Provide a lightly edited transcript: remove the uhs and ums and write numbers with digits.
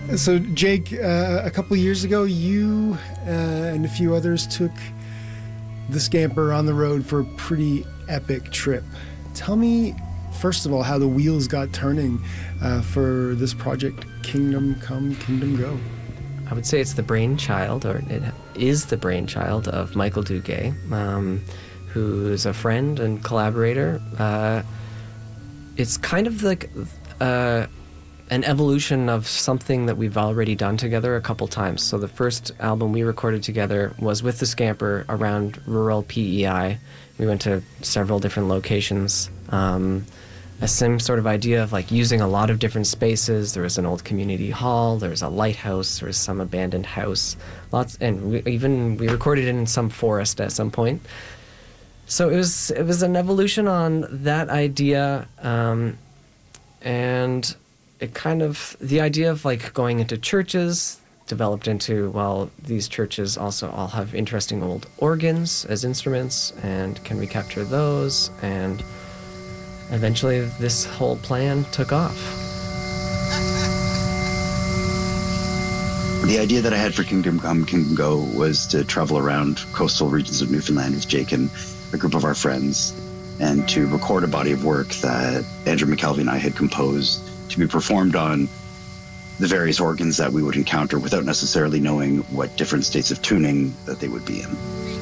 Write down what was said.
So, Jake, a couple of years ago, you and a few others took the Scamper on the road for a pretty epic trip. Tell me, first of all, how the wheels got turning for this project, Kingdom Come, Kingdom Go. I would say it's the brainchild, or it is the brainchild of Michael Duguay, who's a friend and collaborator. It's kind of like an evolution of something that we've already done together a couple times. So the first album we recorded together was with the Scamper around rural PEI. We went to several different locations. A same sort of idea of like using a lot of different spaces. There was an old community hall, there was a lighthouse, there was some abandoned house, and we recorded in some forest at some point. So it was an evolution on that idea, and it kind of, the idea of like going into churches developed into, well, these churches also all have interesting old organs as instruments, and can we capture those? And eventually this whole plan took off. The idea that I had for Kingdom Come, Kingdom Go was to travel around coastal regions of Newfoundland with Jake and a group of our friends, and to record a body of work that Andrew McKelvey and I had composed to be performed on the various organs that we would encounter without necessarily knowing what different states of tuning that they would be in.